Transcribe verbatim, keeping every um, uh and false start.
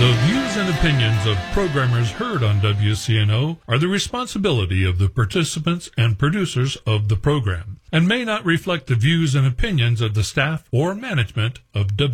The views and opinions of programmers heard on W C N O are the responsibility of the participants and producers of the program, and may not reflect the views and opinions of the staff or management of W C N O.